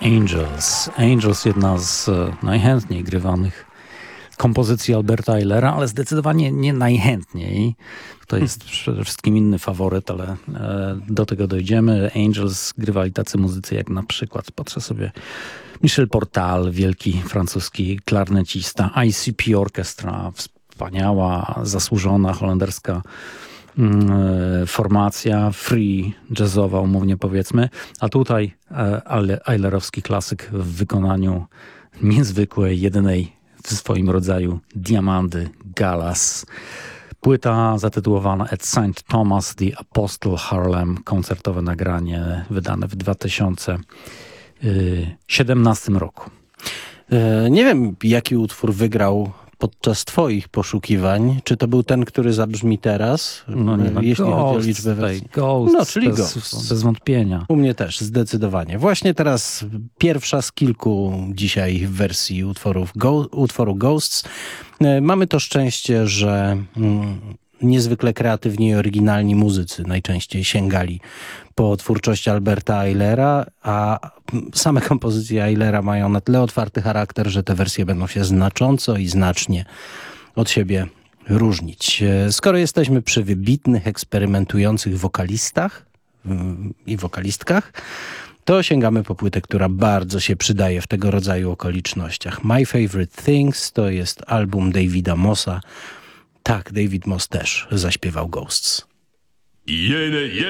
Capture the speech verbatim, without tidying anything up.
Angels. Angels, jedna z najchętniej grywanych kompozycji Alberta Eilera, ale zdecydowanie nie najchętniej. To jest przede wszystkim inny faworyt, ale e, do tego dojdziemy. Angels grywali tacy muzycy jak na przykład, patrzę sobie, Michel Portal, wielki francuski klarnecista, I C P Orchestra, wspaniała, zasłużona holenderska mm, formacja, free, jazzowa umownie powiedzmy, a tutaj e, Eilerowski klasyk w wykonaniu niezwykłej, jedynej w swoim rodzaju Diamandy Gallas. Płyta zatytułowana At Saint Thomas the Apostle Harlem, koncertowe nagranie wydane w dwa tysiące siedemnastym roku. Nie wiem, jaki utwór wygrał podczas twoich poszukiwań. Czy to był ten, który zabrzmi teraz? No nie, no, jeśli Ghost, chodzi o liczbę wersji. Ghost, no, czyli bez, Ghost. bez wątpienia. U mnie też, zdecydowanie. Właśnie teraz pierwsza z kilku dzisiaj wersji utworów go, utworu Ghosts. Mamy to szczęście, że mm, niezwykle kreatywni i oryginalni muzycy najczęściej sięgali po twórczość Alberta Eilera, a same kompozycje Eilera mają na tyle otwarty charakter, że te wersje będą się znacząco i znacznie od siebie różnić. Skoro jesteśmy przy wybitnych, eksperymentujących wokalistach i wokalistkach, to sięgamy po płytę, która bardzo się przydaje w tego rodzaju okolicznościach. My Favorite Things to jest album Davida Mossa. Tak, David Moss też zaśpiewał Ghosts.